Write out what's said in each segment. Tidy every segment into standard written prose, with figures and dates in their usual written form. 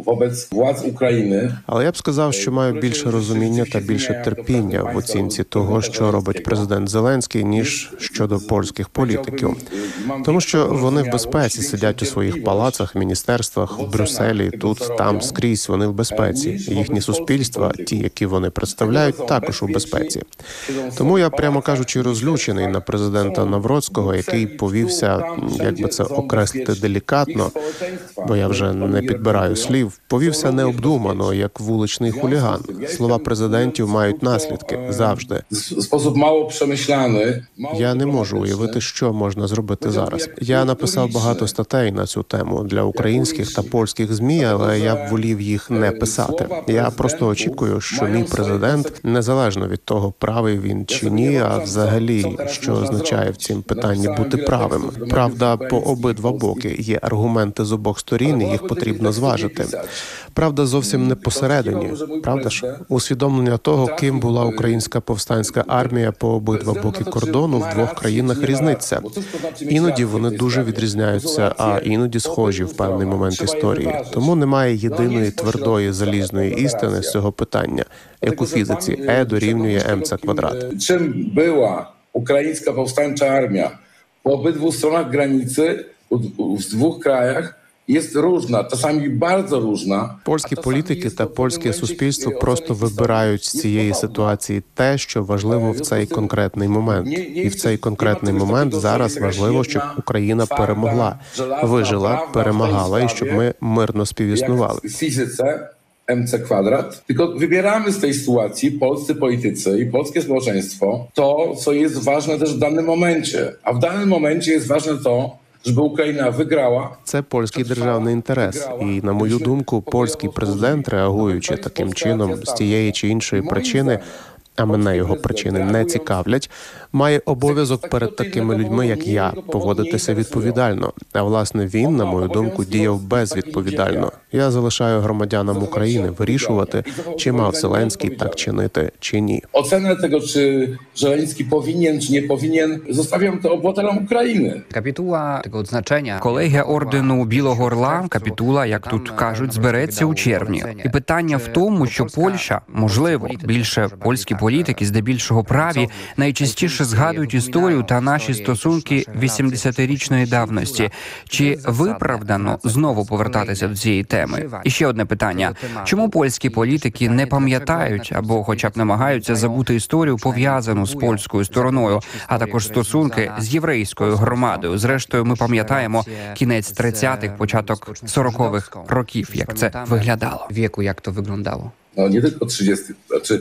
wobec władz Ukrainy. Але я б сказав, що маю більше розуміння та більше терпіння в оцінці того, що робить президент Зеленський, ніж щодо польських політиків. Тому що вони в безпеці, сидять у своїх палацах, міністерствах, в Брюсселі, тут, там, скрізь вони в безпеці. Їхні суспільства, ті, які вони представляють, також у безпеці. Тому я, прямо кажучи, розлючений на президента Навроцького, який повівся, як би це окреслити делікатно, бо я вже не підбираю слів, повівся необдумано, як вуличний хуліган. Слова президентів мають наслідки завжди. Спосіб мало przemyślany. Я не можу уявити, що можна зробити зараз. Я написав багато статей на цю тему для українських та польських ЗМІ, але я б волів їх не писати. Я просто очікую, що мій президент, незалежно від того, правий він чи ні, а взагалі, що означає в цім питанні бути правим. Правда, по обидва боки. Є аргументи з обох сторін, і їх потрібно зважити. Правда, зовсім не посередині. Правда ж? Усвідомлення того, ким була українська повстанська армія по обидва боки кордону, в двох країнах різниця. Іноді вони дуже відрізняються, а іноді схожі в певний момент історії. Тому немає єдиної твердої залізної істини з цього питання, як у фізиці. Е дорівнює МЦ квадрат. Чим була українська повстанча армія по обидву сторонах границі, в двох краях, є różna, czasami bardzo różna. Польські політики та польське суспільство просто вибирають з цієї ситуації те, що важливо в цей конкретний момент. І в цей конкретний момент зараз важливо, щоб Україна перемогла, вижила, перемагала і щоб ми мирно співіснували. W fizyce MC kwadrat. Tylko wybieramy z tej sytuacji, polscy politycy i polskie społeczeństwo, to, co jest ważne też w danym momencie. A w danym momencie jest ważne to, щоб Україна виграла. Це польський державний інтерес. І, на мою думку, польський президент, реагуючи таким чином з тієї чи іншої причини, а мене його причини не цікавлять, має обов'язок перед такими людьми, як я, поводитися відповідально. А, власне, він, на мою думку, діяв безвідповідально. Я залишаю громадянам України вирішувати, чи мав Зеленський так чинити, чи ні. Оценę tego, czy Żeleński powinien, czy nie powinien, zostawiam to obywatelom України. Капітула такого значення. Колегія ордену Білого Орла, капітула, як тут кажуть, збереться у червні. І питання в тому, що Польща, можливо, більше польські політики, здебільшого праві, найчастіше згадують історію та наші стосунки 80-річної давності. Чи виправдано знову повертатися до цієї теми? І ще одне питання. Чому польські політики не пам'ятають або хоча б намагаються забути історію, пов'язану з польською стороною, а також стосунки з єврейською громадою? Зрештою, ми пам'ятаємо кінець 30-х, початок 40-х років, як це виглядало. Віку, як то виглядало. No nie tylko 30. Znaczy,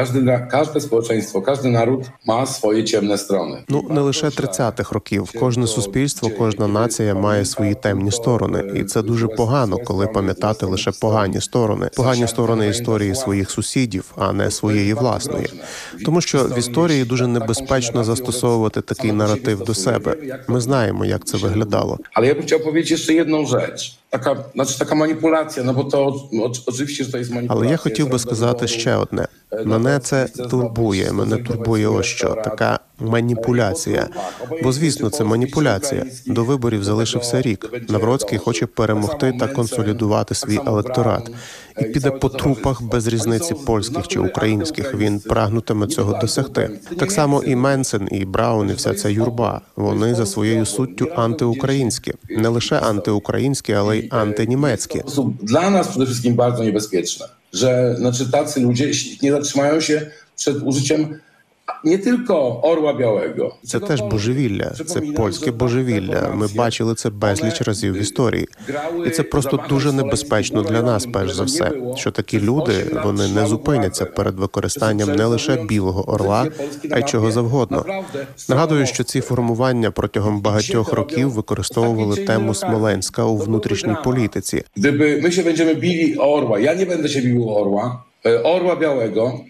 każde społeczeństwo, każdy naród ma swoje ciemne strony. Ну, не лише 30-х років. Кожне суспільство, кожна нація має свої темні сторони. І це дуже погано, коли пам'ятати лише погані сторони. Погані сторони історії своїх сусідів, а не своєї власної. Тому що в історії дуже небезпечно застосовувати такий наратив до себе. Ми знаємо, як це виглядало. Ale ja bym chciał powiedzieć jeszcze jedną rzecz. Така маніпуляція, no bo to oczywiście, że to jest manipulacja. Але я хотів би сказати ще одне. Мене це турбує. Мене турбує ось що. Така маніпуляція. Бо, звісно, це маніпуляція. До виборів залишився рік. Навроцький хоче перемогти та консолідувати свій електорат. І піде по трупах без різниці польських чи українських. Він прагнутиме цього досягти. Так само і Менцен, і Браун, і вся ця юрба. Вони за своєю суттю антиукраїнські. Не лише антиукраїнські, але й антинімецькі. Dla nas przede wszystkim bardzo niebezpieczne, że tacy ludzie nie zatrzymają się przed użyciem не тільки орла білого. Це теж божевілля, це польське божевілля. Ми бачили це безліч разів в історії. І це просто дуже небезпечно для нас, перш за все, що такі люди, вони не зупиняться перед використанням не лише білого орла, а й чого завгодно. Нагадую, що ці формування протягом багатьох років використовували тему Смоленська у внутрішній політиці. Gdyby my się będziemy bili o orła, ja nie będę się bił o orła białego,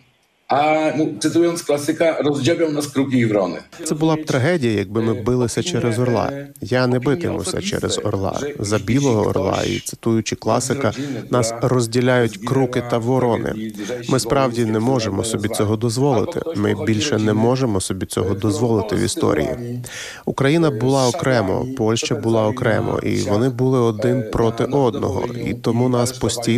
а, cytując klasyka, rozdziobią nas kruki i wrony. Це була б трагедія, якби ми билися через орла. Я не битимуся через орла. За білого орла, і цитуючи класика, нас розділяють круки та ворони. Ми справді не можемо собі цього дозволити. Ми більше не можемо собі цього дозволити в історії. Україна була окремо, Польща була окремо, і вони були один проти одного. І тому нас постійно